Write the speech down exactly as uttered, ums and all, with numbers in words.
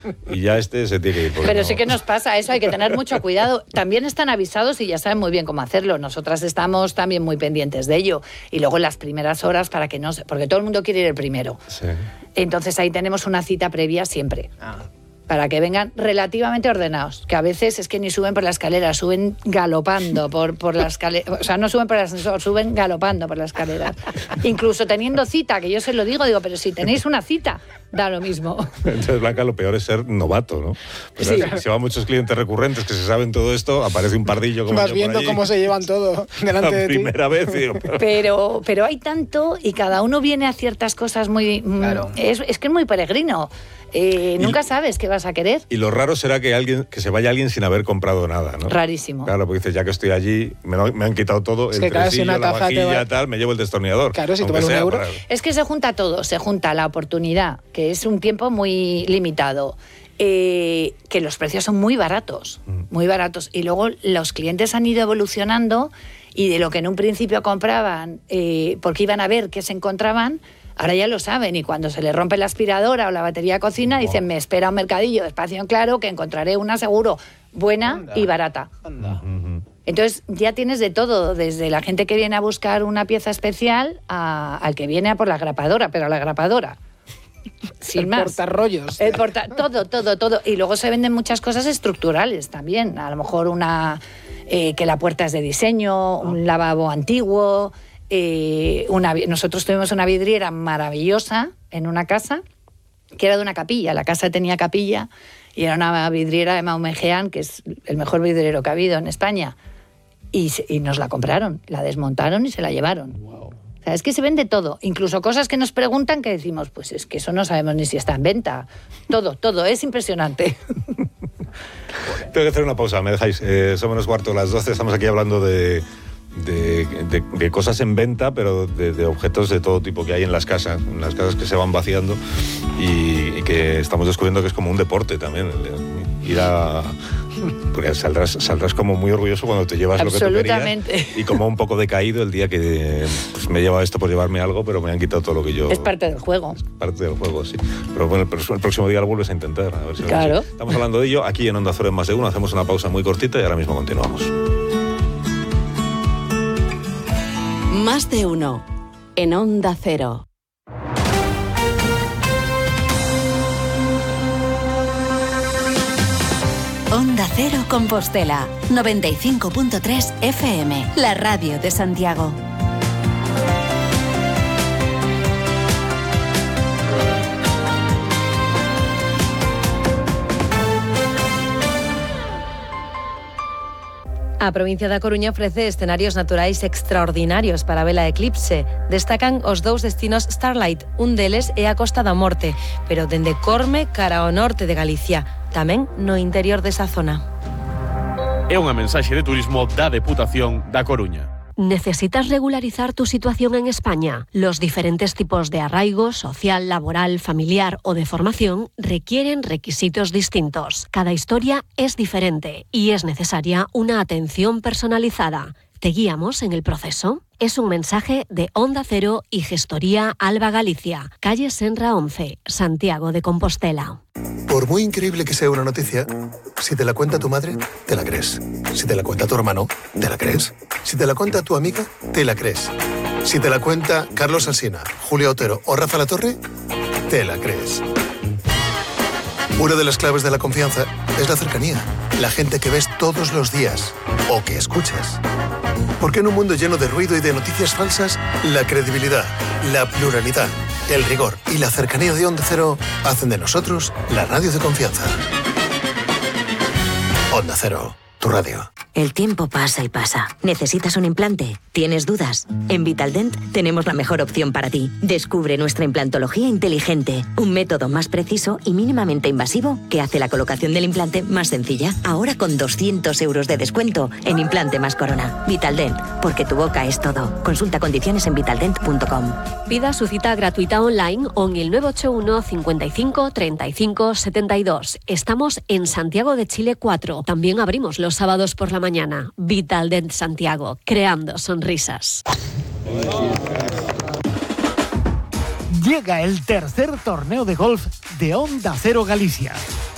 y ya este se tiene que ir. Pero no... sí que nos pasa eso, hay que tener mucho cuidado. También están avisados y ya saben muy bien cómo hacerlo. Nosotras estamos también muy pendientes de ello. Y luego en las primeras horas, para que no se... porque todo el mundo quiere ir el primero. Sí. Entonces ahí tenemos una cita previa siempre. Ah. Para que vengan relativamente ordenados, que a veces es que ni suben por la escalera, suben galopando por, por la escalera, o sea, no suben por el ascensor, suben galopando por la escalera. Incluso teniendo cita, que yo se lo digo, digo, pero si tenéis una cita, da lo mismo. Entonces, Blanca, lo peor es ser novato, ¿no? Pero Sí. si van muchos clientes recurrentes que se saben todo esto, aparece un pardillo como Vas yo viendo por allí, cómo se llevan todo delante la de ti. primera vez. Digo, Pero, pero hay tanto y cada uno viene a ciertas cosas muy... Claro. Es, es que es muy peregrino. Eh, nunca sabes qué vas a querer. y lo raro será que alguien que se vaya alguien sin haber comprado nada, ¿no? Rarísimo. Claro, porque dices, ya que estoy allí, me, lo- me han quitado todo, Es el que claro, si tresillo, una la caja te vajilla, va- tal, me llevo el destornillador. Claro, si te aunque vale un sea euro. para- Es que se junta todo, se junta la oportunidad, que es un tiempo muy limitado, eh, que los precios son muy baratos, muy baratos, y luego los clientes han ido evolucionando y de lo que en un principio compraban, eh, porque iban a ver qué se encontraban, ahora ya lo saben, y cuando se les rompe la aspiradora o la batería de cocina, dicen, me espera un mercadillo de Espacio en Claro, que encontraré una seguro buena Anda. y barata. Anda. Ujú. Entonces ya tienes de todo, desde la gente que viene a buscar una pieza especial a- al que viene a por la grapadora, pero a la grapadora. Sin El más. portarrollos. El porta- todo, todo, todo. Y luego se venden muchas cosas estructurales también. A lo mejor una eh, que la puerta es de diseño, un lavabo antiguo. eh, una, vi- nosotros tuvimos una vidriera maravillosa en una casa que era de una capilla. La casa tenía capilla y era una vidriera de Maumejean, que es el mejor vidriero que ha habido en España. Y, se- y nos la compraron, la desmontaron y se la llevaron. O sea, es que se vende todo, incluso cosas que nos preguntan que decimos, pues es que eso no sabemos ni si está en venta. Todo, todo, es impresionante. Tengo que hacer una pausa, ¿me dejáis? Eh, son menos cuarto, las doce, estamos aquí hablando de, de, de- de cosas en venta, pero de, de objetos de todo tipo que hay en las casas, en las casas que se van vaciando y, y que estamos descubriendo que es como un deporte también, el de ir a... Porque saldrás, saldrás como muy orgulloso cuando te llevas lo que tú Absolutamente. querías y como un poco decaído el día que pues, me he llevado esto por llevarme algo, pero me han quitado todo lo que yo... Es parte del juego. Parte del juego, sí. Pero bueno, el próximo día lo vuelves a intentar. A ver si Claro. lo Estamos hablando de ello aquí en Onda Cero en Más de Uno. Hacemos una pausa muy cortita y ahora mismo continuamos. Más de uno en Onda Cero. Onda Cero Compostela, noventa y cinco punto tres F M, la radio de Santiago. A provincia da Coruña ofrece escenarios naturais extraordinarios para ver a eclipse. Destacan os dous destinos Starlight, un deles é a Costa da Morte, pero dende Corme cara ao norte de Galicia, tamén no interior desa zona. É unha mensaxe de turismo da Deputación da Coruña. ¿Necesitas regularizar tu situación en España? Los diferentes tipos de arraigo, social, laboral, familiar o de formación requieren requisitos distintos. Cada historia es diferente y es necesaria una atención personalizada. ¿Te guiamos en el proceso? Es un mensaje de Onda Cero y Gestoría Alba Galicia, calle Senra once, Santiago de Compostela. Por muy increíble que sea una noticia, si te la cuenta tu madre, te la crees. Si te la cuenta tu hermano, te la crees. Si te la cuenta tu amiga, te la crees. Si te la cuenta Carlos Alsina, Julio Otero o Rafa Latorre, te la crees. Una de las claves de la confianza es la cercanía. La gente que ves todos los días o que escuchas. Porque en un mundo lleno de ruido y de noticias falsas, la credibilidad, la pluralidad, el rigor y la cercanía de Onda Cero hacen de nosotros la radio de confianza. Onda Cero, tu radio. El tiempo pasa y pasa. ¿Necesitas un implante? ¿Tienes dudas? En Vitaldent tenemos la mejor opción para ti. Descubre nuestra implantología inteligente, un método más preciso y mínimamente invasivo que hace la colocación del implante más sencilla. Ahora con doscientos euros de descuento en implante más corona. Vitaldent, porque tu boca es todo. Consulta condiciones en vitaldent punto com. Pida su cita gratuita online o en el nueve ocho uno, cincuenta y cinco, treinta y cinco, setenta y dos. Estamos en Santiago de Chile cuatro. También abrimos los sábados por la mañana. Vitaldent Santiago, creando sonrisas. Llega el tercer torneo de golf de Onda Cero Galicia.